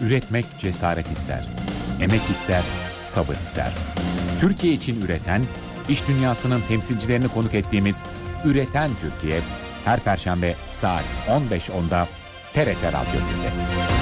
Üretmek cesaret ister, emek ister, sabır ister. Türkiye için üreten, iş dünyasının temsilcilerini konuk ettiğimiz Üreten Türkiye, her Perşembe saat 15.10'da TRT Radyo 1'de.